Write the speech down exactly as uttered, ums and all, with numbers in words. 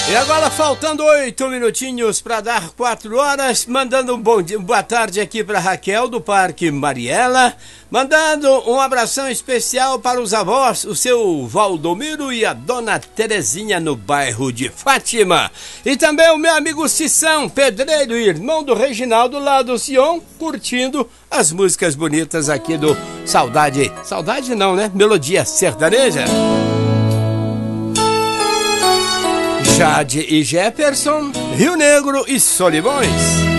E agora faltando oito minutinhos para dar quatro horas, mandando um bom dia, boa tarde aqui para Raquel do Parque Mariela, mandando um abração especial para os avós, o seu Valdomiro e a dona Terezinha no bairro de Fátima. E também o meu amigo Cissão, pedreiro e irmão do Reginaldo lá do Sion, curtindo as músicas bonitas aqui do Saudade, Saudade não, né? Melodia Sertaneja. Jade e Jefferson, Rio Negro e Solimões.